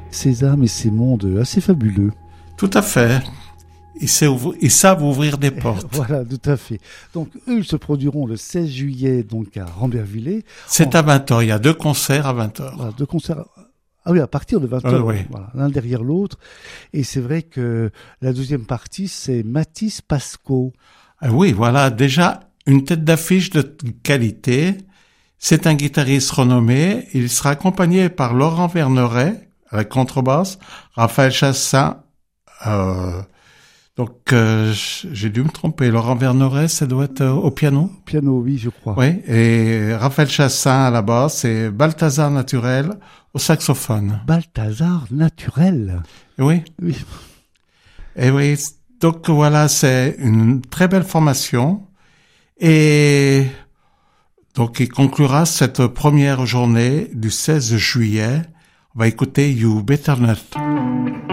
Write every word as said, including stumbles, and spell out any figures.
ces âmes et ces mondes assez fabuleux. Tout à fait. Ils savent, ils savent ouvrir des portes. Voilà, tout à fait. Donc, eux, ils se produiront le seize juillet, donc, à Rambervillers. C'est en... à vingt heures. Il y a deux concerts à vingt heures. Voilà, deux concerts. Ah oui, à partir de vingt heures. Euh, oui. Voilà, l'un derrière l'autre. Et c'est vrai que la deuxième partie, c'est Mathis Pasco. Ah oui, voilà. Déjà, une tête d'affiche de qualité. C'est un guitariste renommé. Il sera accompagné par Laurent Verneret, à la contrebasse, Raphaël Chassin, euh, Donc, euh, j'ai dû me tromper. Laurent Verneret, ça doit être euh, au piano. Piano, oui, je crois. Oui, et Raphaël Chassin à la basse et Balthazar Naturel au saxophone. Balthazar Naturel. Oui. Oui. Et oui, donc voilà, c'est une très belle formation. Et donc, il conclura cette première journée du seize juillet. On va écouter You Better Not.